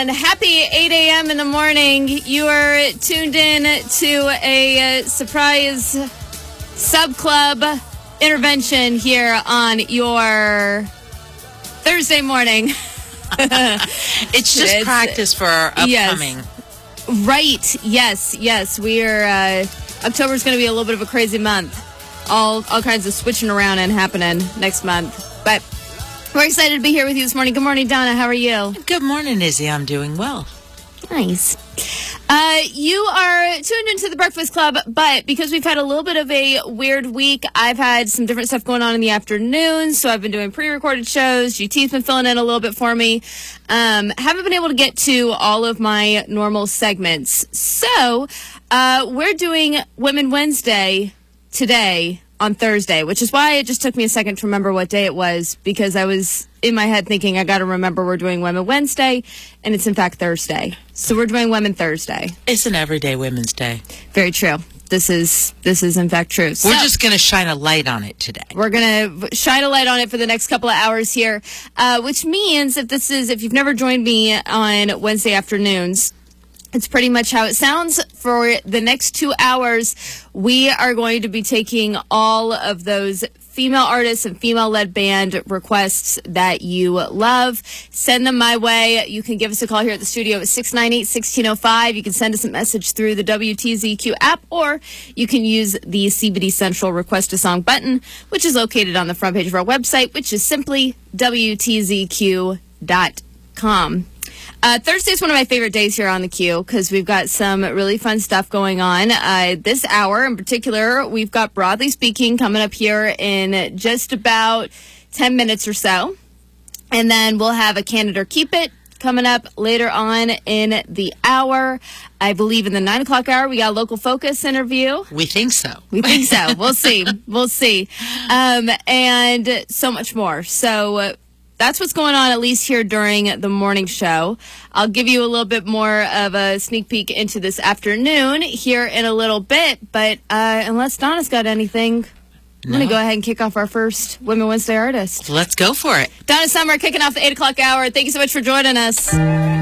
and happy 8 a.m. in the morning. You are tuned in to a surprise sub-club intervention here on your Thursday morning. It's just practice for our upcoming. Yes. Right. Yes. We are, October's going to be a little bit of a crazy month. All kinds of switching around and happening next month. But we're excited to be here with you this morning. Good morning, Donna. How are you? Good morning, Izzy. I'm doing well. Nice. You are tuned into the Breakfast Club, but because we've had a little bit of a weird week, I've had some different stuff going on in the afternoon, so I've been doing pre-recorded shows. GT's been filling in a little bit for me. Haven't been able to get to all of my normal segments. So, we're doing Women Wednesday today on Thursday, which is why it just took me a second to remember what day it was, because I was in my head thinking I got to remember we're doing Women Wednesday, and it's in fact Thursday. So we're doing Women Thursday. It's an everyday Women's Day. Very true. This is in fact true. So, we're just going to shine a light on it today. We're going to shine a light on it for the next couple of hours here, which means if you've never joined me on Wednesday afternoons, it's pretty much how it sounds. For the next 2 hours, we are going to be taking all of those female artists and female-led band requests that you love. Send them my way. You can give us a call here at the studio at 698-1605. You can send us a message through the WTZQ app, or you can use the CBD Central Request a Song button, which is located on the front page of our website, which is simply WTZQ.com. Thursday is one of my favorite days here on the Q because we've got some really fun stuff going on. This hour in particular, we've got Broadly Speaking coming up here in just about 10 minutes or so. And then we'll have a Can It or Keep It coming up later on in the hour. I believe in the 9 o'clock hour, we got a Local Focus interview. We think so. We'll see. We'll see. And so much more. So, that's what's going on, at least here during the morning show. I'll give you a little bit more of a sneak peek into this afternoon here in a little bit. But unless Donna's got anything, I'm going to go ahead and kick off our first Women Wednesday artist. Let's go for it. Donna Summer kicking off the 8 o'clock hour. Thank you so much for joining us.